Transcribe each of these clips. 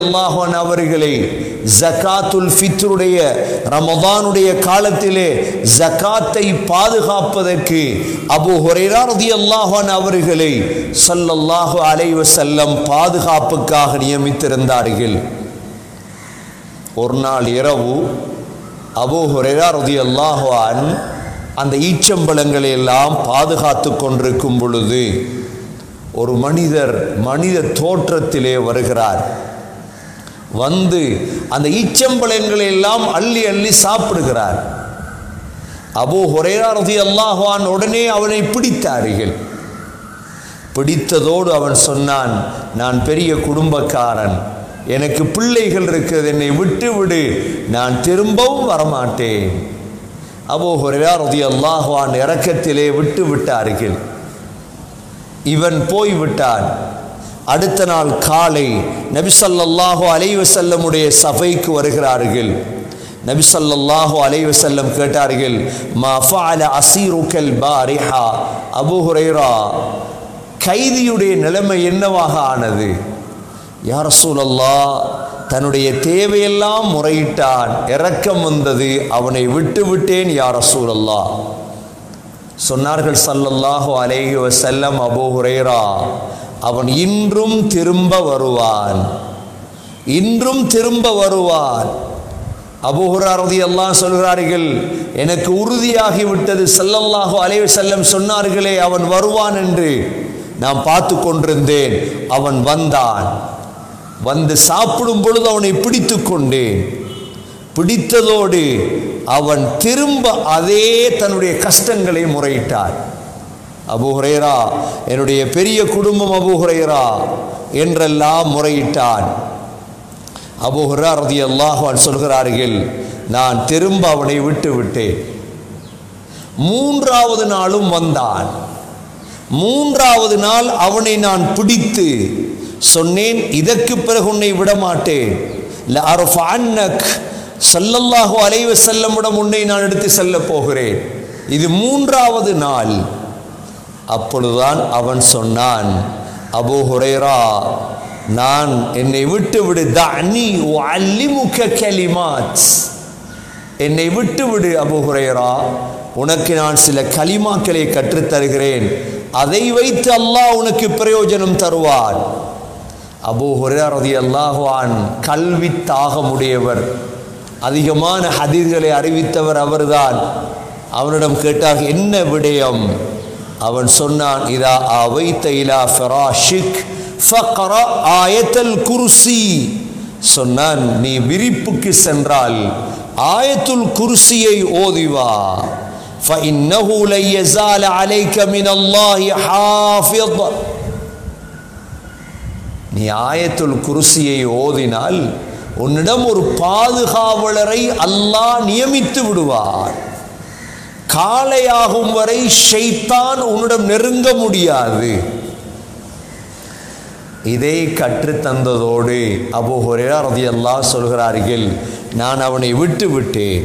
அவர்களை ஜகாத்துல் ஃபித்ருடைய ரமதானுடைய காலத்திலே ஜகாத்தை பாதுகாப்பதற்கு அபூ ஹுரைரா ரலியல்லாஹு அன்ஹு அவர்களை ஸல்லல்லாஹு அலைஹி வஸல்லம் பாதுகாப்புக்காக நியமித்திருந்தார்கள். ஒரு நாள் இரவு அபூ ஹுரைரா ரலியல்லாஹு அன்ஹு அந்த ஈச்சம்பழங்களை எல்லாம் பாதுகாத்து கொண்டிருக்கும் பொழுது ஒரு மனித தோற்றத்திலே வருகிறார். வந்து அந்த ஈச்சம்பழங்களை எல்லாம் அள்ளி அள்ளி சாப்பிடுகிறார். அபூ ஹுரைரா ரலியல்லாஹு அன்ஹு உடனே அவனை பிடித்தார்கள். பிடித்ததோடு அவன் சொன்னான், நான் பெரிய குடும்பக்காரன், எனக்கு பிள்ளைகள் இருக்கிறது, என்னை விட்டு விடு, நான் திரும்பவும் வரமாட்டேன். அபூ ஹுரைரா ரலியல்லாஹு அன்ஹு இரக்கத்திலே விட்டு விட்டார்கள். இவன் போய்விட்டான். அடுத்த நாள் காலை நபி ஸல்லல்லாஹு அலைஹி வஸல்லமுடைய சபைக்கு வருகிறார்கள். நபி ஸல்லல்லாஹு அலைஹி வஸல்லம் கேட்டார்கள், மா ஃபஅல அஸீருக்கல் பாரிஹா, அபூ ஹுரைரா கைதியுடைய நிலைமை என்னவாக ஆனது? யா ரசூலல்லாஹ், தன்னுடைய தேவையெல்லாம் முறையிட்டான், இரக்கம் வந்தது, அவனை விட்டு விட்டேன் யா ரசூலல்லாஹ். சொன்னார்கள் ஸல்லல்லாஹு அலைஹி வஸல்லம், அபூ ஹுரைரா அவன் இன்றும் திரும்ப வருவான், இன்றும் திரும்ப வருவான். அபூ ஹுரைரா ரலியல்லாஹு சொல்கிறார்கள், எனக்கு உறுதியாகிவிட்டது, ஸல்லல்லாஹு அலைஹி வஸல்லம் சொன்னார்களே அவன் வருவான் என்று நான் பார்த்து கொண்டிருந்தேன். அவன் வந்தான். வந்து சாப்பிடும் பொழுது அவனை பிடித்து கொண்டேன். பிடித்ததோடு அவன் திரும்ப அதே தன்னுடைய கஷ்டங்களை முறையிட்டான். அபூ ஹுரைரா, என்னுடைய பெரிய குடும்பம் அபூ ஹுரைரா என்றெல்லாம் முறையிட்டான். அபூ ஹுரைரா ரலியல்லாஹு அன்ஹு சொல்கிறார்கள், நான் திரும்ப அவனை விட்டு விட்டேன். மூன்றாவது நாளும் வந்தான். மூன்றாவது நாள் அவனை நான் பிடித்து சொன்னேன், இதற்கு பிறகு உன்னை விடமாட்டேன், லஅர்ஃபஅன்னக், ஸல்லல்லாஹு அலைஹி வஸல்லமிடம் உன்னை நான் எடுத்து செல்ல போகிறேன். இது மூன்றாவது நாள். அப்பொழுதுதான் அவன் சொன்னான், அபூ ஹுரைரா, நான் என்னை விட்டு விடு, தஅனி உஅல்லிமுக கலிமாத், என்னை விட்டு விடு அபூ ஹுரைரா, உனக்கு நான் சில கலிமாக்களை கற்றுத்தருகிறேன், அதை வைத்து அல்லாஹ் உனக்கு பிரயோஜனம் தருவான். அபூ ஹுரைரா ரலியல்லாஹு அன்ஹு கல்வி தாகமுடையவர், அதிகமான ஹதீஸ்களை அறிவித்தவர் அவர்தான். அவனிடம் கேட்டார், என்ன விடயம்? அவன் சொன்னான், இதா அவைத இலா ஃபிராஷிக் ஃபக்ரா ஆயத்துல் குர்சி. சொன்னான், நீ விரிப்புக்கு சென்றால் ஆயத்துல் குர்சியை ஓதிவா. ஃபஇன்னஹு லை யஸால அலைக மினல்லாஹி ஹாஃபிஸ். நீ ஆயத்துல் குர்சியை ஓதினால் உன்னிடம் ஒரு பாதுகாவலரை அல்லாஹ் நியமித்து விடுவார். காலையாகும் வரை ஷைத்தான் உன்னிடம் நெருங்க முடியாது. இதை கற்றுத்தந்ததோடு அபூ ஹுரைரா ரலியல்லாஹு சொல்கிறார்கள், நான் அவனை விட்டு விட்டேன்.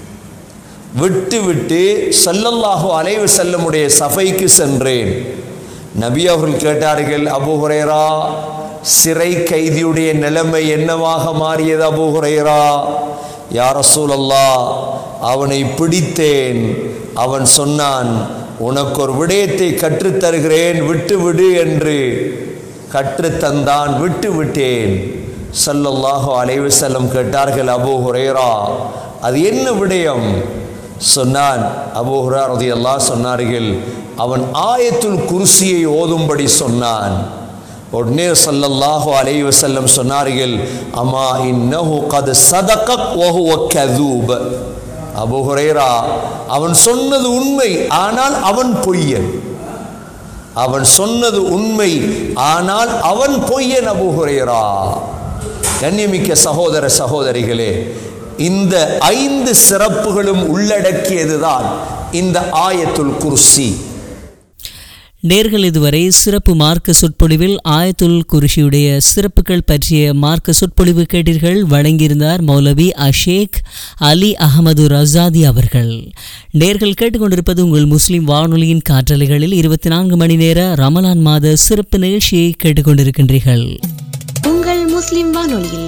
விட்டு ஸல்லல்லாஹு அலைஹி வஸல்லமுடைய சபைக்கு சென்றேன். நபி அவர்கள் கேட்டார்கள், அபூ ஹுரைரா, சிறை கைதியுடைய நிலைமை என்னவாக மாறியது அபூ ஹுரைரா? யா ரசூலல்லாஹ், அவனை பிடித்தேன். அவன் சொன்னான், உனக்கு ஒரு விடயத்தை கற்றுத்தருகிறேன், விட்டு விடு என்று கற்றுத்தந்தான். விட்டு விட்டேன். ஸல்லல்லாஹு அலைஹி வஸல்லம் கேட்டார்கள், அபூ ஹுரைரா, அது என்ன விடயம்? சொன்னான். அபூ ஹுரைரா ரலியல்லாஹு சொன்னார்கள், அவன் ஆயத்துல் குர்சியை ஓதும்படி சொன்னான். உடனே ஸல்லல்லாஹு அலைஹி வஸல்லம் சொன்னார்கள், அமா இன்னஹு கத் ஸதகக் வ ஹுவ கதூப். அபூ ஹுரைரா, அவன் சொன்னது உண்மை, ஆனால் அவன் பொய்யன். அவன் சொன்னது உண்மை, ஆனால் அவன் பொய்யன் அபூ ஹுரைரா. கண்ணியமிக்க சகோதர சகோதரிகளே, இந்த 5 சிறப்புகளும் உள்ளடக்கியதுதான் இந்த ஆயத்துல் குர்சி. நேர்கள் இதுவரை சிறப்பு மார்க்க சொற்பொழிவில் ஆயத்துல் குர்சியுடைய சிறப்புகள் பற்றிய மார்க்க சொற்பொழிவு கேட்டீர்கள். வழங்கியிருந்தார் மௌலவி அஷேக் அலி அகமது ரசாதி அவர்கள். நேர்கள் கேட்டுக்கொண்டிருப்பது உங்கள் முஸ்லிம் வானொலியின் காற்றலைகளில் 24 மணி நேர ரமலான் மாத சிறப்பு நிகழ்ச்சியை கேட்டுக்கொண்டிருக்கின்றீர்கள். உங்கள் முஸ்லிம் வானொலியில்